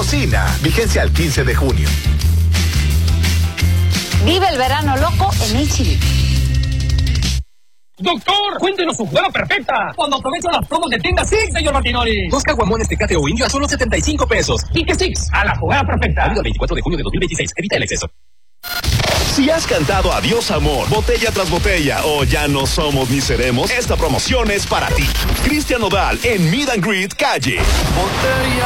Cocina. Vigencia al 15 de junio. Vive el verano loco en H-E-B. Doctor, cuéntenos su jugada perfecta. Cuando aprovecho las promos de tienda Six, señor Martinoli. 2 caguamones Tecate o Indio a solo 75 pesos. Y que Six, a la jugada perfecta. Válido el 24 de junio de 2026. Evita el exceso. Si has cantado adiós amor, botella tras botella o ya no somos ni seremos, esta promoción es para ti. Cristian Nodal en Meet and Greet Calle.